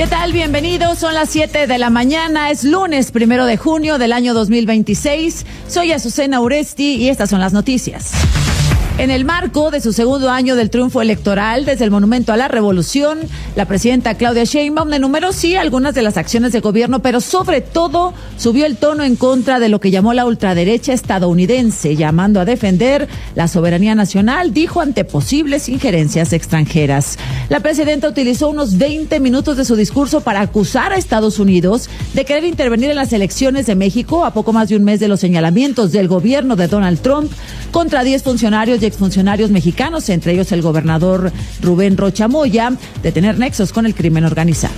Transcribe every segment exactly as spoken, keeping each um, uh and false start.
¿Qué tal? Bienvenidos, son las siete de la mañana, es lunes primero de junio del año dos mil veintiséis. Soy Azucena Uresti y estas son las noticias. En el marco de su segundo año del triunfo electoral desde el Monumento a la Revolución, la presidenta Claudia Sheinbaum enumeró sí algunas de las acciones de gobierno, pero sobre todo subió el tono en contra de lo que llamó la ultraderecha estadounidense, llamando a defender la soberanía nacional, dijo, ante posibles injerencias extranjeras. La presidenta utilizó unos veinte minutos de su discurso para acusar a Estados Unidos de querer intervenir en las elecciones de México a poco más de un mes de los señalamientos del gobierno de Donald Trump contra diez funcionarios y exfuncionarios mexicanos, entre ellos el gobernador Rubén Rocha Moya, de tener nexos con el crimen organizado.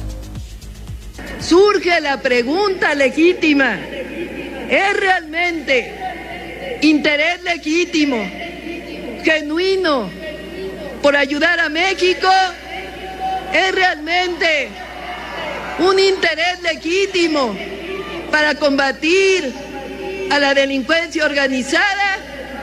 Surge la pregunta legítima: ¿es realmente interés legítimo, genuino, por ayudar a México? ¿Es realmente un interés legítimo para combatir a la delincuencia organizada?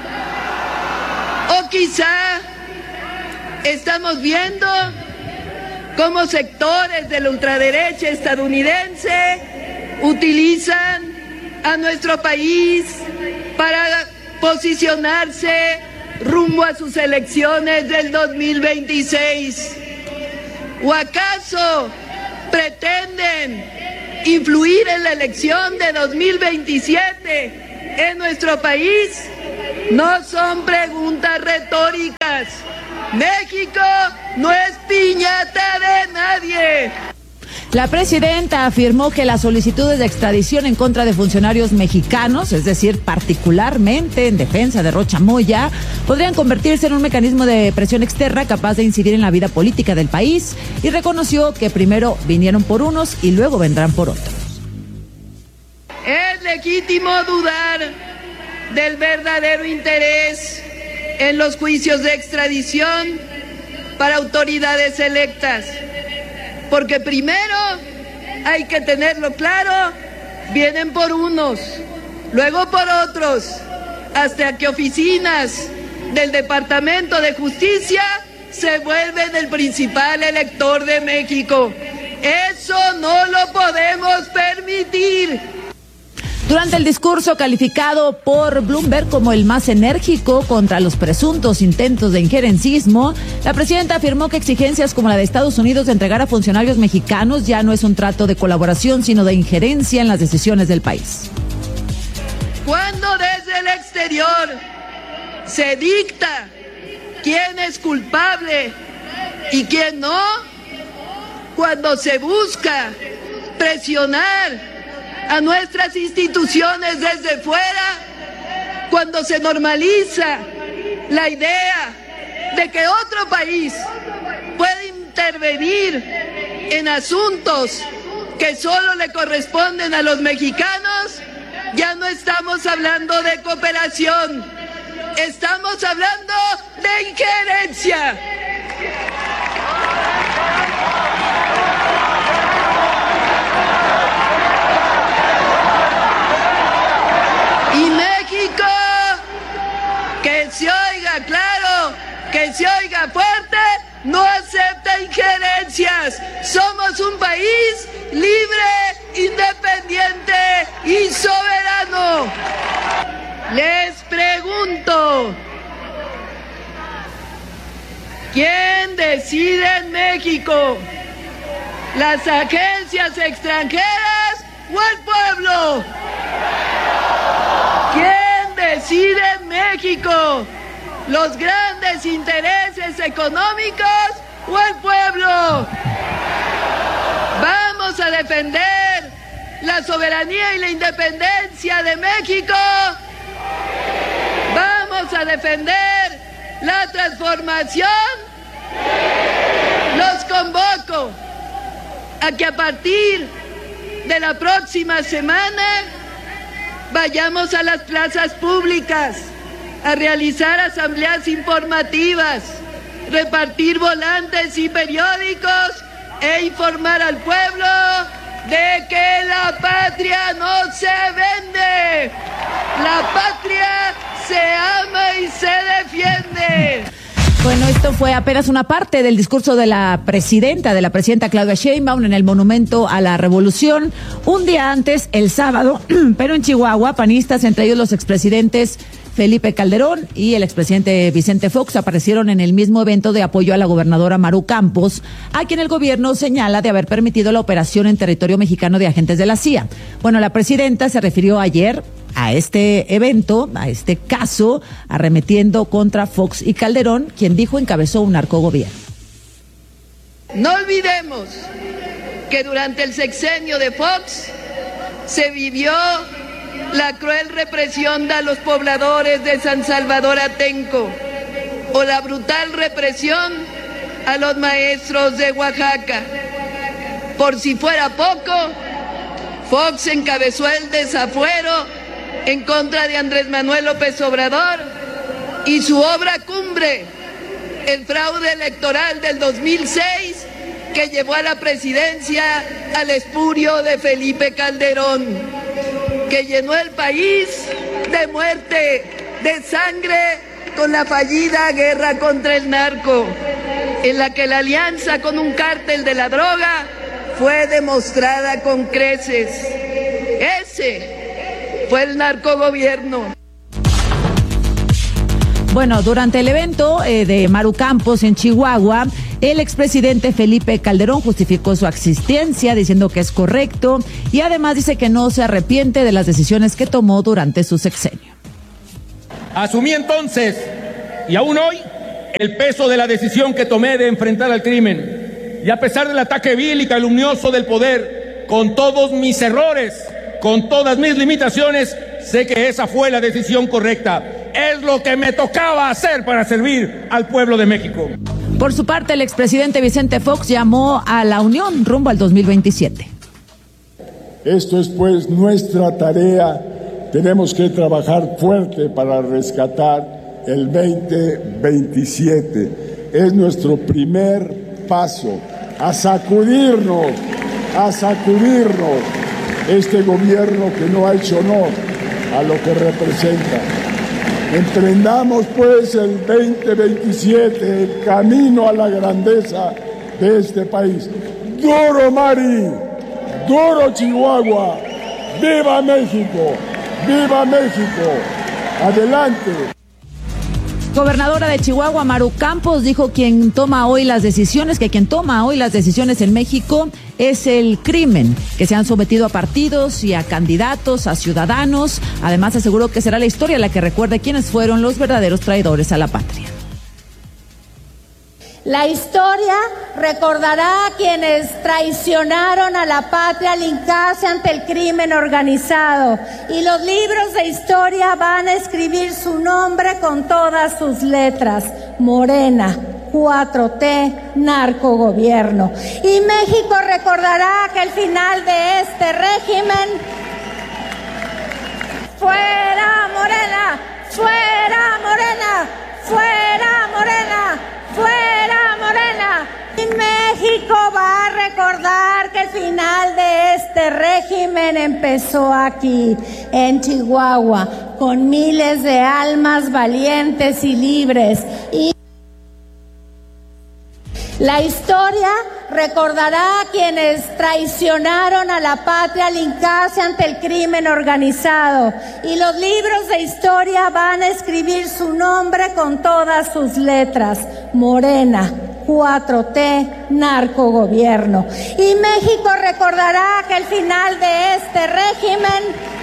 O quizá estamos viendo cómo sectores de la ultraderecha estadounidense utilizan a nuestro país para posicionarse rumbo a sus elecciones del dos mil veintiséis. ¿O acaso pretenden influir en la elección de dos mil veintisiete en nuestro país? No son preguntas retóricas. México no es piñata de nadie. La presidenta afirmó que las solicitudes de extradición en contra de funcionarios mexicanos, es decir, particularmente en defensa de Rocha Moya, podrían convertirse en un mecanismo de presión externa capaz de incidir en la vida política del país, y reconoció que primero vinieron por unos y luego vendrán por otros. Es legítimo dudar del verdadero interés en los juicios de extradición para autoridades electas, porque primero hay que tenerlo claro, vienen por unos, luego por otros, hasta que oficinas del Departamento de Justicia se vuelven el principal elector de México. Eso no lo podemos permitir. Durante el discurso calificado por Bloomberg como el más enérgico contra los presuntos intentos de injerencismo, la presidenta afirmó que exigencias como la de Estados Unidos de entregar a funcionarios mexicanos ya no es un trato de colaboración, sino de injerencia en las decisiones del país. Cuando desde el exterior se dicta quién es culpable y quién no, cuando se busca presionar a nuestras instituciones desde fuera, cuando se normaliza la idea de que otro país puede intervenir en asuntos que solo le corresponden a los mexicanos, ya no estamos hablando de cooperación, estamos hablando de injerencia. Y México, que se oiga claro, que se oiga fuerte, no acepta injerencias. Somos un país libre, independiente y soberano. Les pregunto, ¿quién decide en México? ¿Las agencias extranjeras o el pueblo? ¿Quién decide en México? ¿Los grandes intereses económicos o el pueblo? Vamos a defender la soberanía y la independencia de México. Vamos a defender la transformación. Los convoco a que a partir de la próxima semana vayamos a las plazas públicas a realizar asambleas informativas, repartir volantes y periódicos e informar al pueblo de que la patria no se vende, la patria se ama y se defiende. Bueno, esto fue apenas una parte del discurso de la presidenta, de la presidenta Claudia Sheinbaum en el Monumento a la Revolución. Un día antes, el sábado, pero en Chihuahua, panistas, entre ellos los expresidentes Felipe Calderón y el expresidente Vicente Fox, aparecieron en el mismo evento de apoyo a la gobernadora Maru Campos, a quien el gobierno señala de haber permitido la operación en territorio mexicano de agentes de la C I A. Bueno, la presidenta se refirió ayer a este evento, a este caso, arremetiendo contra Fox y Calderón, quien dijo encabezó un narcogobierno. No olvidemos que durante el sexenio de Fox se vivió la cruel represión de los pobladores de San Salvador Atenco o la brutal represión a los maestros de Oaxaca. Por si fuera poco, Fox encabezó el desafuero en contra de Andrés Manuel López Obrador y su obra cumbre, el fraude electoral del dos mil seis, que llevó a la presidencia al espurio de Felipe Calderón, que llenó el país de muerte, de sangre, con la fallida guerra contra el narco, en la que la alianza con un cártel de la droga fue demostrada con creces. Ese fue el narcogobierno. Bueno, durante el evento eh, de Maru Campos en Chihuahua, el expresidente Felipe Calderón justificó su existencia diciendo que es correcto y además dice que no se arrepiente de las decisiones que tomó durante su sexenio. Asumí entonces, y aún hoy, el peso de la decisión que tomé de enfrentar al crimen. Y a pesar del ataque vil y calumnioso del poder, con todos mis errores, con todas mis limitaciones, sé que esa fue la decisión correcta. Es lo que me tocaba hacer para servir al pueblo de México. Por su parte, el expresidente Vicente Fox llamó a la unión rumbo al dos mil veintisiete. Esto es pues nuestra tarea. Tenemos que trabajar fuerte para rescatar el veinte veintisiete. Es nuestro primer paso a sacudirnos, a sacudirnos este gobierno que no ha hecho honor a lo que representa. Emprendamos pues el veinte veintisiete, el camino a la grandeza de este país. ¡Duro, Mari! ¡Duro, Chihuahua! ¡Viva México! ¡Viva México! ¡Adelante! Gobernadora de Chihuahua, Maru Campos, dijo quien toma hoy las decisiones, que quien toma hoy las decisiones en México es el crimen, que se han sometido a partidos y a candidatos, a ciudadanos. Además, aseguró que será la historia la que recuerde quiénes fueron los verdaderos traidores a la patria. La historia recordará a quienes traicionaron a la patria al hincarse ante el crimen organizado, y los libros de historia van a escribir su nombre con todas sus letras: Morena, cuatro T, narcogobierno. Y México recordará que el final de este régimen, fuera Morena, fuera Morena, fuera Morena, fuera Morena. Y México va a recordar que el final de este régimen empezó aquí, en Chihuahua, con miles de almas valientes y libres. Y la historia recordará a quienes traicionaron a la patria al hincarse ante el crimen organizado, y los libros de historia van a escribir su nombre con todas sus letras: Morena, cuatro T, narcogobierno. Y México recordará que el final de este régimen,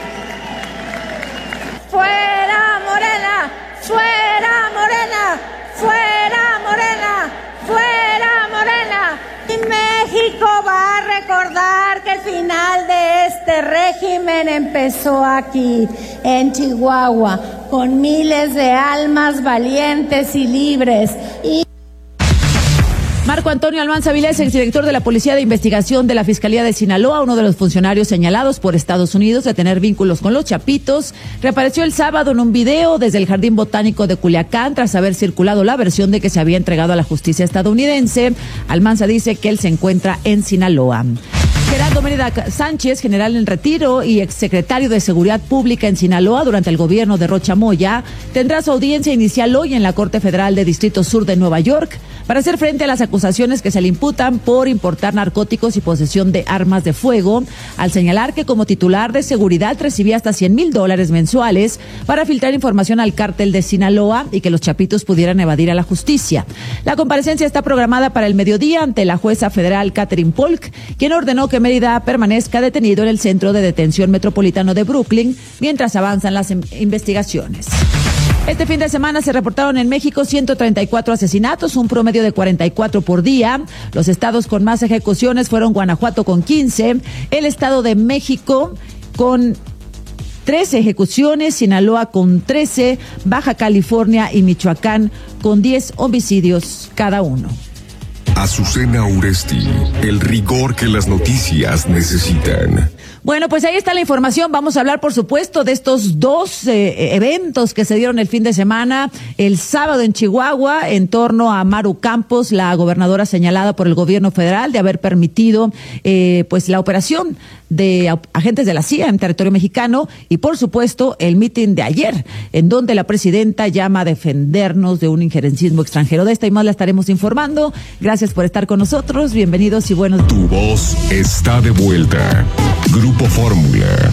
fuera Morena, fuera Morena, fuera Morena, fuera Morena. Y México va a recordar que el final de este régimen empezó aquí, en Chihuahua, con miles de almas valientes y libres. Y Marco Antonio Almanza Vilés, exdirector de la Policía de Investigación de la Fiscalía de Sinaloa, uno de los funcionarios señalados por Estados Unidos de tener vínculos con los Chapitos, reapareció el sábado en un video desde el Jardín Botánico de Culiacán tras haber circulado la versión de que se había entregado a la justicia estadounidense. Almanza dice que él se encuentra en Sinaloa. Gerardo Mérida Sánchez, general en retiro y exsecretario de Seguridad Pública en Sinaloa durante el gobierno de Rocha Moya, tendrá su audiencia inicial hoy en la Corte Federal de Distrito Sur de Nueva York para hacer frente a las acusaciones que se le imputan por importar narcóticos y posesión de armas de fuego, al señalar que como titular de seguridad recibía hasta cien mil dólares mensuales para filtrar información al cártel de Sinaloa y que los chapitos pudieran evadir a la justicia. La comparecencia está programada para el mediodía ante la jueza federal Catherine Polk, quien ordenó que Mérida permanezca detenido en el Centro de Detención Metropolitano de Brooklyn mientras avanzan las investigaciones. Este fin de semana se reportaron en México ciento treinta y cuatro asesinatos, un promedio de cuarenta y cuatro por día. Los estados con más ejecuciones fueron Guanajuato con quince, el Estado de México con trece ejecuciones, Sinaloa con trece, Baja California y Michoacán con diez homicidios cada uno. Azucena Uresti, el rigor que las noticias necesitan. Bueno, pues ahí está la información. Vamos a hablar, por supuesto, de estos dos eh, eventos que se dieron el fin de semana. El sábado en Chihuahua, en torno a Maru Campos, la gobernadora señalada por el gobierno federal de haber permitido eh, pues la operación de agentes de la C I A en territorio mexicano. Y, por supuesto, el mitin de ayer, en donde la presidenta llama a defendernos de un injerencismo extranjero. De esta y más la estaremos informando. Gracias por estar con nosotros. Bienvenidos y buenos días. Tu voz está de vuelta. Grupo Fórmula.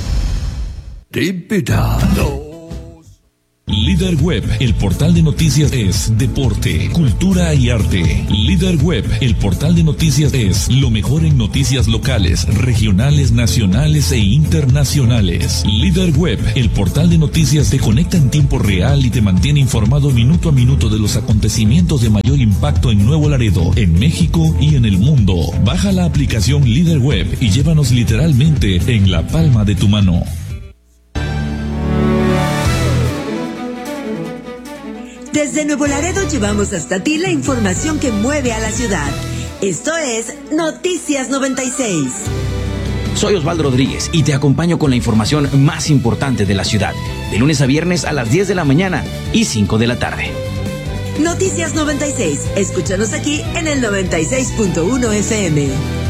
Líder Web, el portal de noticias es deporte, cultura y arte. Líder Web, el portal de noticias es lo mejor en noticias locales, regionales, nacionales e internacionales. Líder Web, el portal de noticias te conecta en tiempo real y te mantiene informado minuto a minuto de los acontecimientos de mayor impacto en Nuevo Laredo, en México y en el mundo. Baja la aplicación Líder Web y llévanos literalmente en la palma de tu mano. Desde Nuevo Laredo llevamos hasta ti la información que mueve a la ciudad. Esto es Noticias noventa y seis. Soy Osvaldo Rodríguez y te acompaño con la información más importante de la ciudad, de lunes a viernes a las diez de la mañana y cinco de la tarde. Noticias noventa y seis. Escúchanos aquí en el noventa y seis punto uno F M.